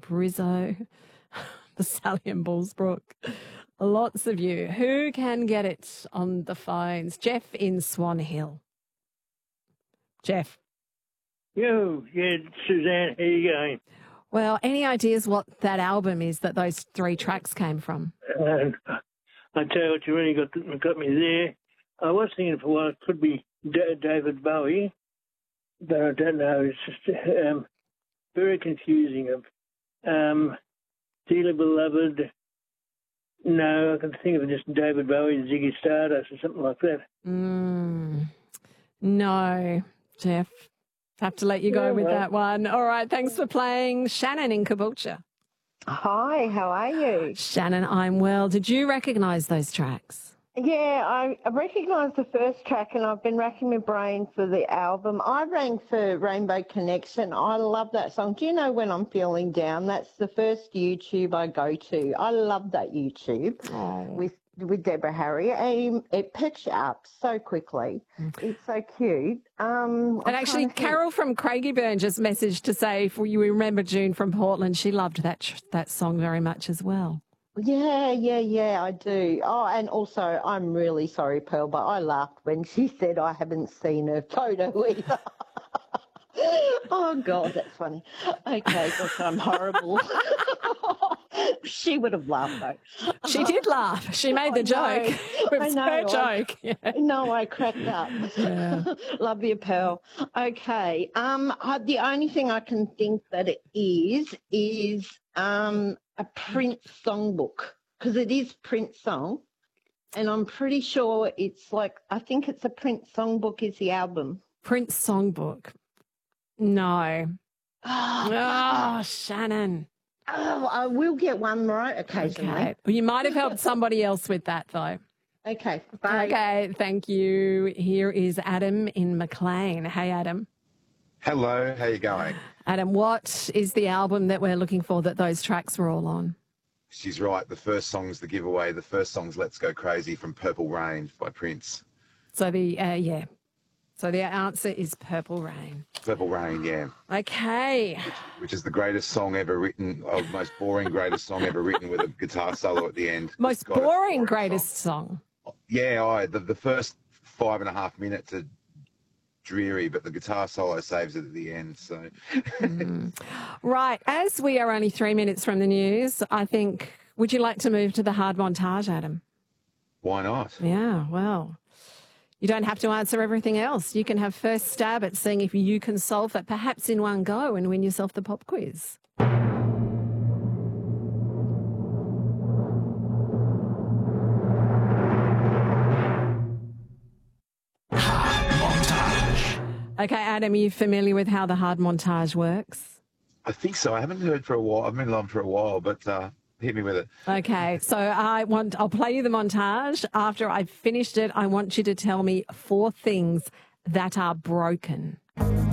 Brizzo, the Sally and Bullsbrook. Lots of you. Who can get it on the phones? Jeff in Swan Hill. Jeff. Yo, yeah, Suzanne, how you going? Well, any ideas what that album is that those 3 tracks came from? I tell you what, you really got me there. I was thinking for a while it could be David Bowie, but I don't know. It's just very confusing. Dearly Beloved. No, I can think of just David Bowie, Ziggy Stardust or something like that. No, Jeff. Have to let you go with that one. All right, thanks for playing. Shannon in Caboolture. Hi, how are you? Shannon, I'm well. Did you recognise those tracks? Yeah, I recognised the first track and I've been racking my brain for the album. I rang for Rainbow Connection. I love that song. Do you know When I'm Feeling Down? That's the first YouTube I go to. I love that YouTube with Deborah Harry. It picks you up so quickly. It's so cute. And actually, Carol from Craigieburn just messaged to say, if you remember June from Portland, she loved that song very much as well. Yeah, I do. Oh, and also, I'm really sorry, Pearl, but I laughed when she said I haven't seen her photo either. Oh, God, that's funny. Okay, gosh, I'm horrible. She would have laughed, though. She did laugh. She made the joke. It was her joke. No, I cracked up. Yeah. Love you, Pearl. Okay. The only thing I can think that it is a Prince songbook, because it is Prince song, and I'm pretty sure it's I think it's a Prince songbook is the album. Prince songbook. No. Oh, Shannon. Oh, I will get one right occasionally. Okay. Well, you might have helped somebody else with that, though. Okay, bye. Okay, thank you. Here is Adam in McLean. Hey, Adam. Hello, how you going? Adam, what is the album that we're looking for that those tracks were all on? She's right. The first song's the giveaway. The first song's Let's Go Crazy from Purple Rain by Prince. So So the answer is Purple Rain. Purple Rain, yeah. Okay. Which is the greatest song ever written, or most boring greatest song ever written with a guitar solo at the end. Most boring greatest song. Yeah, the first 5.5 minutes are dreary, but the guitar solo saves it at the end. So, Right, as we are only 3 minutes from the news, I think, would you like to move to the hard montage, Adam? Why not? Yeah, well, you don't have to answer everything else. You can have first stab at seeing if you can solve that perhaps in one go and win yourself the pop quiz. Okay, Adam, are you familiar with how the hard montage works? I think so. I haven't heard for a while. I've been along for a while, but hit me with it. Okay, so I'll play you the montage. After I've finished it, I want you to tell me 4 things that are broken.